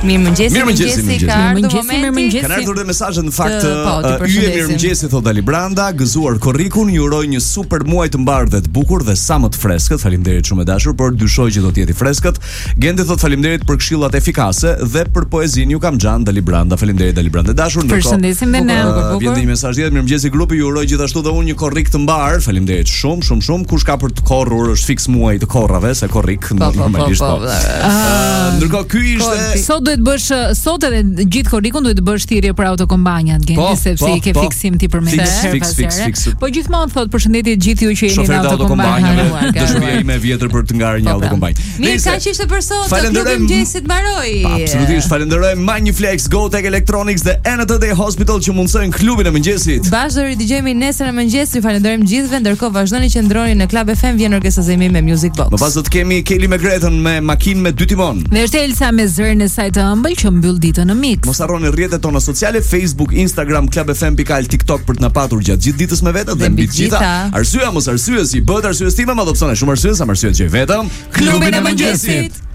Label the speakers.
Speaker 1: Mirëmëngjesi. Ka
Speaker 2: ardhur dhe mesazhe në fakt. Yje mirëmëngjesi thot Dali Branda, gëzuar korrikun, ju uroj një super muaj të mbar dhe të bukur dhe sa më të freskët. Faleminderit shumë e dashur, por dyshoj që do të jetë i freskët. Genti thot faleminderit për këshillat efikase dhe për poezinë. Ju kam xhan Dali Branda. Faleminderit Dali Branda dashur.
Speaker 1: Përshëndesim dhe ne.
Speaker 2: Vjen një mesazh tjetër, mirëmëngjesi grupi, ju uroj gjithashtu dhe unë një korrik të mbar. Faleminderit shumë. Kush ka për të korrur është fiks muaj të korrave, se korrik normalisht po. Ndërkohë ky ishte
Speaker 1: sot duhet bësh sot edhe gjithë korrikun duhet të bësh thirrje për autokombanjat Genti, sepse i ke fiksim ti për me
Speaker 2: fix.
Speaker 1: Po gjithmonë thot përshëndetje të gjithë ju që jeni në
Speaker 2: autokombanjave. Dëshmia ime e vjetër për të ngarë një autokombanjë.
Speaker 1: Mirë, kaq ishte për sot. Klubi mëngjesit mbaroi.
Speaker 2: Absolutisht, falenderojmë Maniflex, Gotek Electronics dhe NTD Hospital që mundsojnë klubin e mëngjesit.
Speaker 3: Bashkë do ridigjojmë nesër në mëngjes. Ju falenderojmë gjithëve, ndërkohë vazhdoni që ndroni në Club FM, vjen orkestrimi me Music Box.
Speaker 2: Më pas do të kemi Kelly McGrethen me makinë me 2 timon.
Speaker 1: Dhe është Elsa me zërin e saj të ëmbël që mbyll ditën në mix.
Speaker 2: Mos harroni rrjetet tona sociale, Facebook, Instagram, Club FM, TikTok për të na patur gjatë gjithë ditës me vete dhe mbi gjitha. Arsyeja mos arsyesi, bëhet arsyes time, më adopsoni shumë arsye sa arsye që vetëm
Speaker 1: klubin e mëngjesit.